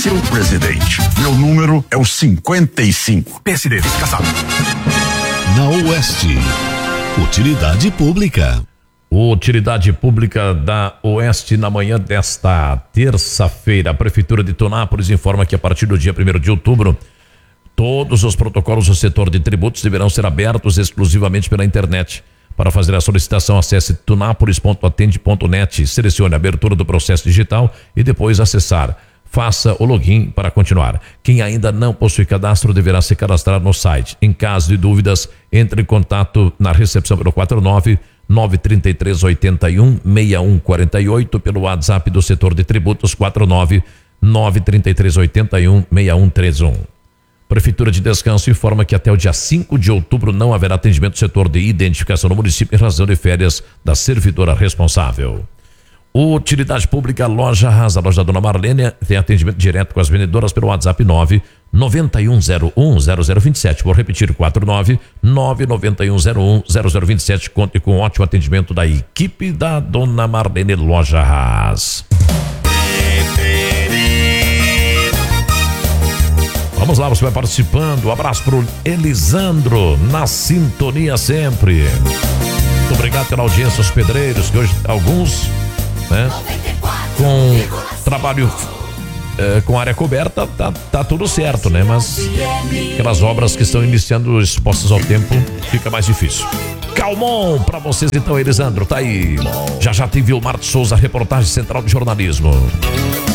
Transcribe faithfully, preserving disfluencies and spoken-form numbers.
seu presidente. Meu número é o cinquenta e cinco. P S D, vice-caçado. Na Oeste, utilidade pública. Utilidade Pública da Oeste na manhã desta terça-feira. A Prefeitura de Tonápolis informa que a partir do dia primeiro de outubro, todos os protocolos do setor de tributos deverão ser abertos exclusivamente pela internet. Para fazer a solicitação, acesse tunápolis ponto atende ponto net, selecione a abertura do processo digital e depois acessar. Faça o login para continuar. Quem ainda não possui cadastro deverá se cadastrar no site. Em caso de dúvidas, entre em contato na recepção pelo quatro nove nove três três oito um seis um quatro oito, pelo WhatsApp do setor de tributos quatro nove nove três três oito um seis um três um. Prefeitura de Descanso informa que até o dia cinco de outubro não haverá atendimento do setor de identificação no município em razão de férias da servidora responsável. Utilidade Pública Loja Rasa, a loja da Dona Marlene, tem atendimento direto com as vendedoras pelo WhatsApp nove nove um zero um zero zero dois sete. Vou repetir, quatro nove nove nove um zero um zero zero dois sete. Conte com ótimo atendimento da equipe da Dona Marlene Loja Ras. Vamos lá, você vai participando. Um abraço pro Elisandro, na sintonia sempre. Muito obrigado pela audiência, os pedreiros, que hoje alguns, né, com trabalho é, com área coberta, tá, tá tudo certo, né? Mas aquelas obras que estão iniciando expostas ao tempo, fica mais difícil. Calmon pra vocês então, Elisandro, tá aí. Já já tem Vilmar de Souza, reportagem central de jornalismo.